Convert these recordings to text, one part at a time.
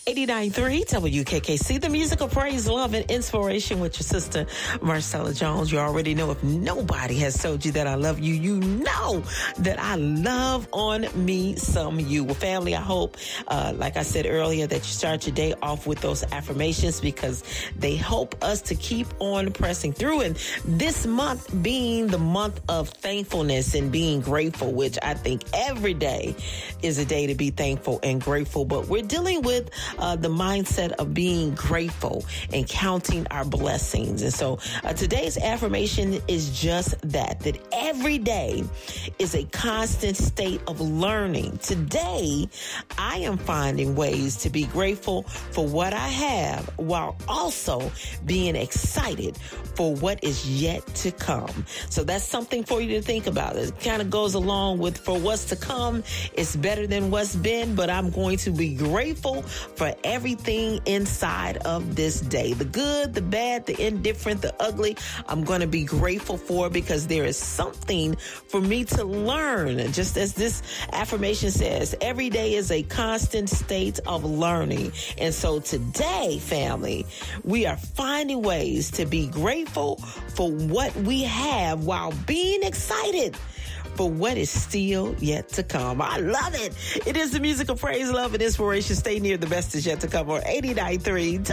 89.3 WKKC, the musical praise, love, and inspiration with your sister, Marcella Jones. You already know, if nobody has told you that I love you, you know that I love on me some you. Well, family, I hope, like I said earlier, that you start your day off with those affirmations, because they help us to keep on pressing through. And this month being the month of thankfulness and being grateful, which I think every day is a day to be thankful and grateful. But we're dealing with the mindset of being grateful and counting our blessings. And so today's affirmation is just that every day is a constant state of learning. Today, I am finding ways to be grateful for what I have, while also being excited for what is yet to come. So that's something for you to think about. It kind of goes along with, for what's to come, it's better than what's been, but I'm going to be grateful for everything inside of this day. The good, the bad, the indifferent, the ugly, I'm going to be grateful for, because there is something for me to learn. Just as this affirmation says, every day is a constant state of learning. And so today, family, we are finding ways to be grateful for what we have, while being excited for what is still yet to come. I love it. It is the musical praise, love, and inspiration. Stay near, the best is yet to come on 89.3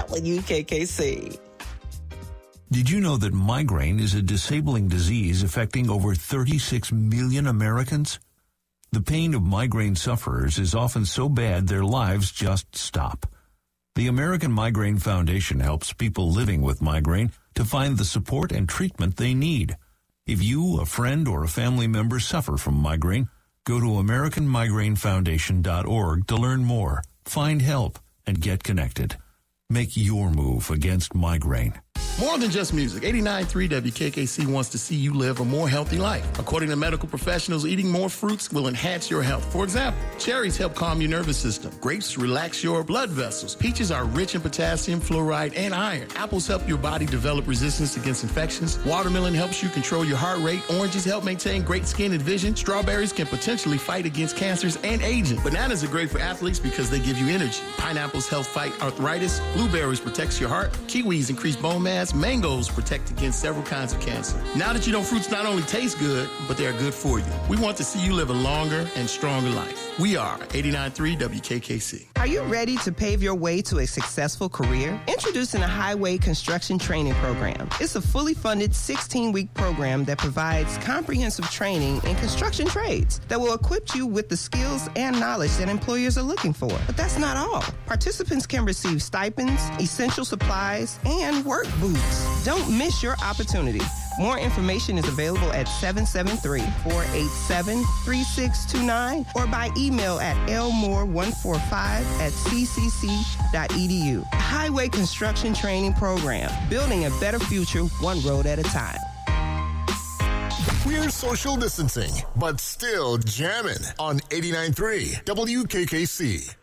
WKKC. Did you know that migraine is a disabling disease affecting over 36 million Americans? The pain of migraine sufferers is often so bad their lives just stop. The American Migraine Foundation helps people living with migraine to find the support and treatment they need. If you, a friend, or a family member suffer from migraine, go to AmericanMigraineFoundation.org to learn more, find help, and get connected. Make your move against migraine. More than just music, 89.3 WKKC wants to see you live a more healthy life. According to medical professionals, eating more fruits will enhance your health. For example, cherries help calm your nervous system. Grapes relax your blood vessels. Peaches are rich in potassium, fluoride, and iron. Apples help your body develop resistance against infections. Watermelon helps you control your heart rate. Oranges help maintain great skin and vision. Strawberries can potentially fight against cancers and aging. Bananas are great for athletes because they give you energy. Pineapples help fight arthritis. Blueberries protects your heart. Kiwis increase bone mass. Mangoes protect against several kinds of cancer. Now that you know fruits not only taste good, but they are good for you, we want to see you live a longer and stronger life. We are 89.3 WKKC. Are you ready to pave your way to a successful career? Introducing a Highway Construction Training Program. It's a fully funded 16-week program that provides comprehensive training in construction trades that will equip you with the skills and knowledge that employers are looking for. But that's not all. Participants can receive stipends, essential supplies, and work boots. Don't miss your opportunity. More information is available at 773-487-3629 or by email at lmore145@ccc.edu. Highway Construction Training Program, building a better future one road at a time. We're social distancing, but still jamming on 89.3 WKKC.